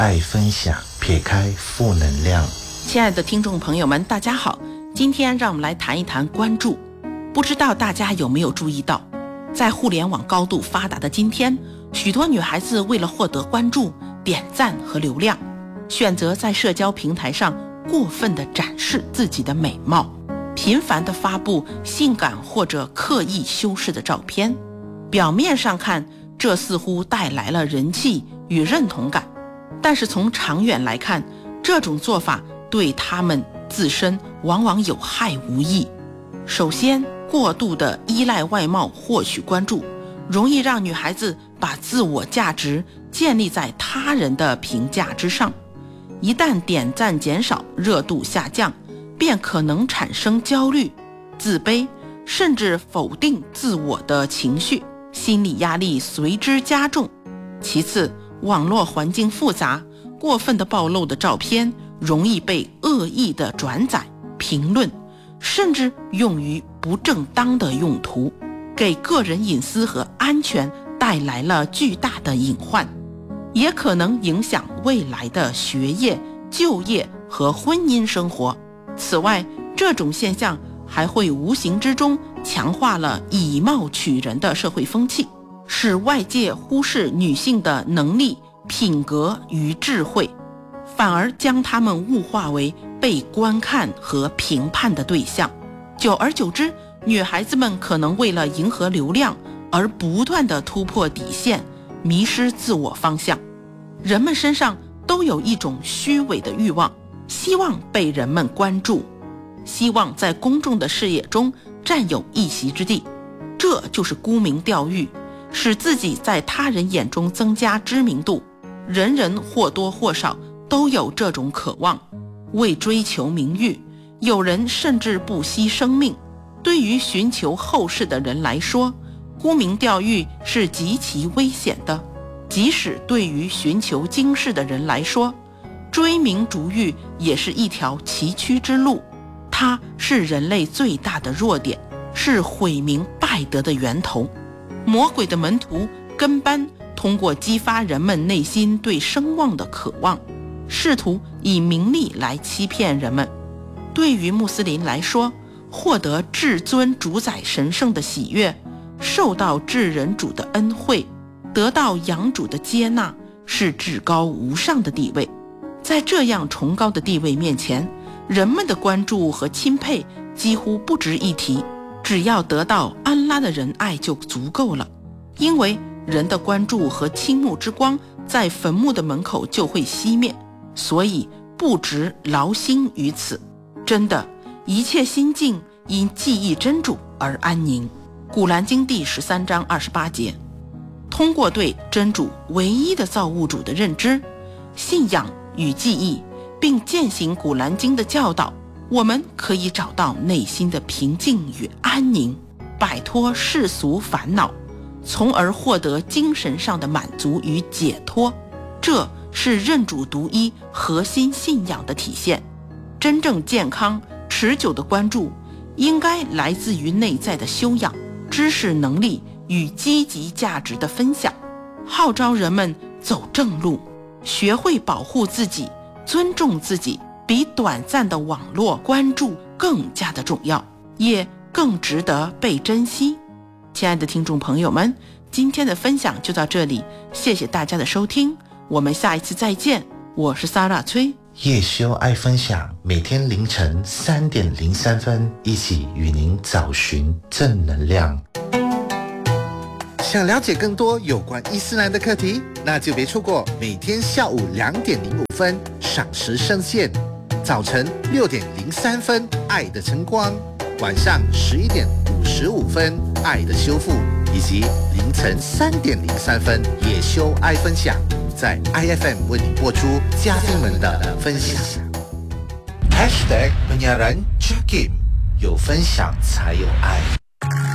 爱分享，撇开负能量。 亲爱的听众朋友们，大家好，今天让我们来谈一谈关注。不知道大家有没有注意到，在互联网高度发达的今天，许多女孩子为了获得关注、点赞和流量，选择在社交平台上过分地展示自己的美貌，频繁地发布性感或者刻意修饰的照片。表面上看，这似乎带来了人气与认同感，但是从长远来看，这种做法对她们自身往往有害无益。首先，过度的依赖外貌获取关注，容易让女孩子把自我价值建立在他人的评价之上。一旦点赞减少，热度下降，便可能产生焦虑、自卑，甚至否定自我的情绪，心理压力随之加重。其次，网络环境复杂，过分的暴露的照片容易被恶意的转载、评论，甚至用于不正当的用途，给个人隐私和安全带来了巨大的隐患，也可能影响未来的学业、就业和婚姻生活。此外，这种现象还会无形之中强化了以貌取人的社会风气，使外界忽视女性的能力、品格与智慧，反而将她们物化为被观看和评判的对象。久而久之，女孩子们可能为了迎合流量而不断地突破底线，迷失自我方向。人们身上都有一种虚伪的欲望，希望被人们关注，希望在公众的视野中占有一席之地，这就是沽名钓誉，使自己在他人眼中增加知名度。人人或多或少都有这种渴望，为追求名誉，有人甚至不惜生命。对于寻求后世的人来说，沽名钓誉是极其危险的。即使对于寻求经世的人来说，追名逐誉也是一条崎岖之路，它是人类最大的弱点，是毁名败德的源头。魔鬼的门徒跟班通过激发人们内心对声望的渴望，试图以名利来欺骗人们。对于穆斯林来说，获得至尊主宰神圣的喜悦，受到至人主的恩惠，得到养主的接纳，是至高无上的地位。在这样崇高的地位面前，人们的关注和钦佩几乎不值一提，只要得到安拉的仁爱就足够了。因为人的关注和倾慕之光在坟墓的门口就会熄灭，所以不值劳心于此。真的，一切心境因记忆真主而安宁。古兰经第13章28节。通过对真主唯一的造物主的认知、信仰与记忆，并践行古兰经的教导，我们可以找到内心的平静与安宁，摆脱世俗烦恼，从而获得精神上的满足与解脱。这是认主独一核心信仰的体现。真正健康、持久的关注，应该来自于内在的修养、知识能力与积极价值的分享，号召人们走正路，学会保护自己、尊重自己，比短暂的网络关注更加的重要，也更值得被珍惜。亲爱的听众朋友们，今天的分享就到这里，谢谢大家的收听，我们下一次再见。我是萨拉崔。 叶修爱分享，每天凌晨3点03分，一起与您找寻正能量。想了解更多有关伊斯兰的课题，那就别错过每天下午2点05分赏时圣线，早晨6点03分爱的晨光，晚上11点55分爱的修复，以及凌晨3点03分叶修爱分享，在 IFM 为你播出嘉宾们的分享。#penyiaran Jakim， 有分享才有爱。